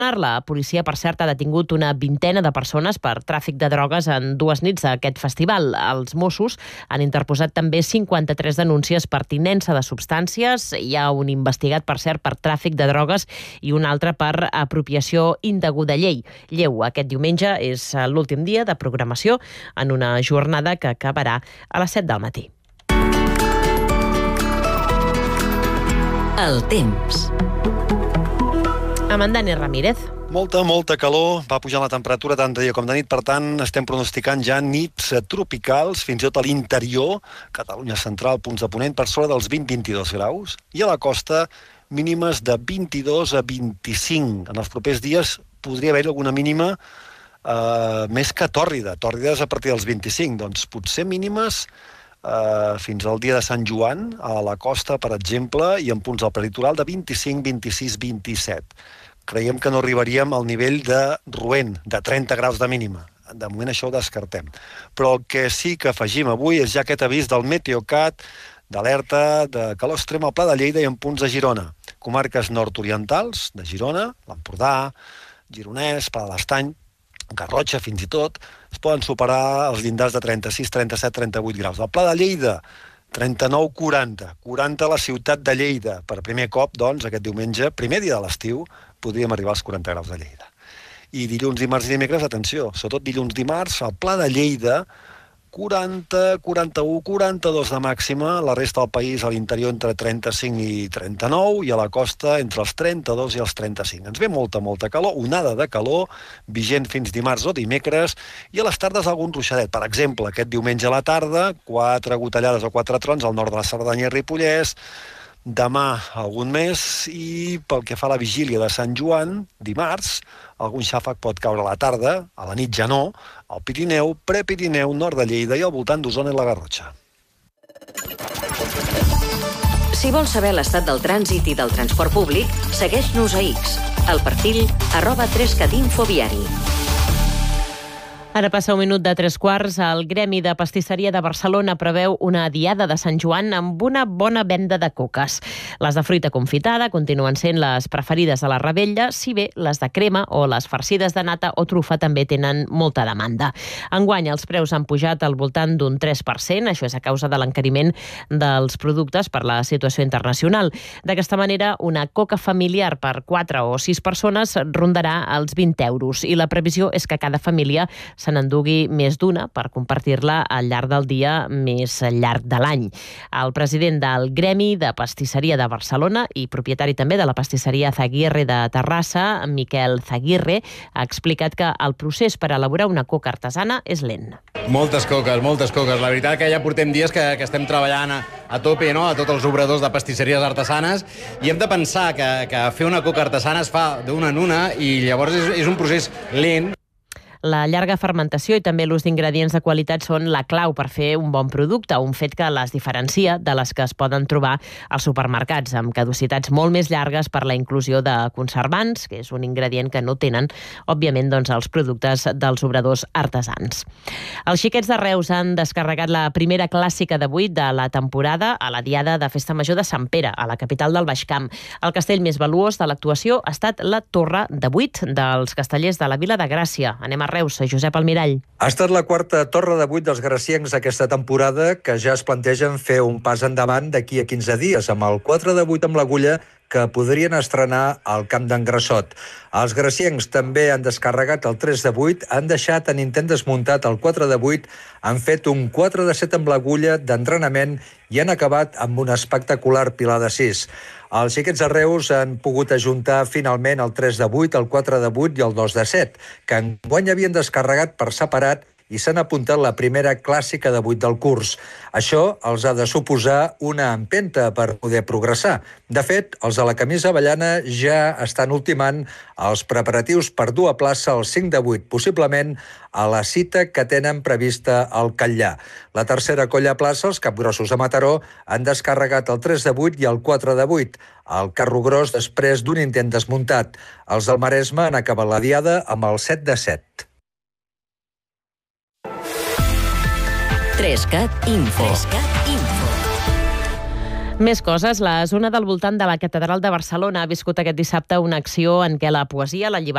La policia, per cert, ha detingut una vintena de persones per tràfic de drogues en 2 nits d'aquest festival. Els Mossos han interposat també 53 denúncies per tinença de substàncies. Hi ha un investigat, per cert, per tràfic de drogues i un altre per apropiació indeguda lleu. Aquest diumenge és l'últim dia de programació en una jornada que acabarà a les 7 del matí. El temps. Amb en Dani Ramírez. Molta calor, va pujant la temperatura tant de dia com de nit, per tant estem pronosticant ja nits tropicals, fins i tot a l'interior, Catalunya central, punts de ponent, per sobre dels 20-22 graus, i a la costa mínimes de 22 a 25. En els propers dies podria haver alguna mínima més que tòrrides a partir dels 25, doncs potser mínimes fins al dia de Sant Joan, a la costa, per exemple, i en punts del prelitoral de 25, 26, 27. Creiem que no arribaríem al nivell de Roent, de 30 graus de mínima. De moment això ho descartem. Però el que sí que afegim avui és ja aquest avís del Meteocat d'alerta de calor extrema al Pla de Lleida i en punts de Girona. Comarques nord-orientals de Girona, l'Empordà, Gironès, Pla de l'Estany, Garrotxa fins i tot, es poden superar els llindars de 36, 37, 38 graus. Al Pla de Lleida, 39, 40. 40 a la ciutat de Lleida. Per primer cop, doncs, aquest diumenge, primer dia de l'estiu, podríem arribar als 40 graus de Lleida. I dilluns, dimarts i dimecres, atenció, sobretot dilluns, dimarts, al Pla de Lleida, 40, 41, 42 de màxima, la resta del país a l'interior entre 35 i 39 i a la costa entre els 32 i els 35. Ens ve molta calor, onada de calor, vigent fins dimarts o dimecres, i a les tardes algun ruixadet. Per exemple, aquest diumenge a la tarda, 4 gotellades o 4 trons al nord de la Cerdanya i Ripollès, demà algun més, i pel que fa a la vigília de Sant Joan, dimarts, algun xàfec pot caure a la tarda, a la nit ja no, al Pirineu, Prepirineu, nord de Lleida i al voltant d'Osona i la Garrotxa. Si vols saber l'estat del trànsit i del transport públic, segueix-nos a X, al perfil @3catinfoviari. Ara passa 1 minut de 3 quarts. El Gremi de Pastisseria de Barcelona preveu una diada de Sant Joan amb una bona venda de coques. Les de fruita confitada continuen sent les preferides a la revetlla, si bé les de crema o les farcides de nata o trufa també tenen molta demanda. Enguany els preus han pujat al voltant d'un 3%, això és a causa de l'encariment dels productes per la situació internacional. D'aquesta manera, una coca familiar per 4 o 6 persones rondarà els 20 euros i la previsió és que cada família se n'endugui més d'una per compartir-la al llarg del dia més llarg de l'any. El president del Gremi de Pastisseria de Barcelona i propietari també de la pastisseria Zaguirre de Terrassa, Miquel Zaguirre, ha explicat que el procés per elaborar una coca artesana és lent. Moltes coques. La veritat que ja portem dies que estem treballant a tope, no?, a tots els obradors de pastisseries artesanes, i hem de pensar que fer una coca artesana es fa d'una en una i llavors és un procés lent. La llarga fermentació i també l'ús d'ingredients de qualitat són la clau per fer un bon producte, un fet que les diferencia de les que es poden trobar als supermercats, amb caducitats molt més llargues per la inclusió de conservants, que és un ingredient que no tenen, òbviament, doncs, els productes dels obradors artesans. Els xiquets de Reus han descarregat la primera clàssica d'avui de la temporada a la Diada de Festa Major de Sant Pere, a la capital del Baix Camp. El castell més valuós de l'actuació ha estat la Torre de 8 dels castellers de la Vila de Gràcia. Anem a Reus, Josep Almirall. Ha estat la quarta torre de 8 dels graciencs aquesta temporada, que ja es plantegen fer un pas endavant d'aquí a 15 dies, amb el 4 de 8 amb l'agulla que podrien estrenar al Camp d'en Grassot. Els graciencs també han descarregat el 3 de 8, han deixat en intent desmuntat el 4 de 8, han fet un 4 de 7 amb l'agulla d'entrenament i han acabat amb un espectacular pilar de 6. Els xiquets de Reus han pogut ajuntar finalment el 3 de 8, el 4 de 8 i el 2 de 7, que enguany havien descarregat per separat i s'han apuntat la primera clàssica de 8 del curs. Això els ha de suposar una empenta per poder progressar. De fet, els de la camisa avellana ja estan ultimant els preparatius per dur a plaça el 5 de 8, possiblement a la cita que tenen prevista al Catllà. La tercera colla a plaça, els capgrossos de Mataró, han descarregat el 3 de 8 i el 4 de 8. El carro gros després d'un intent desmuntat. Els del Maresme han acabat la diada amb el 7 de 7. 3CAT Info. Més coses. La zona del voltant de la Catedral de Barcelona ha viscut aquest dissabte una acció en què la poesia, la llibertat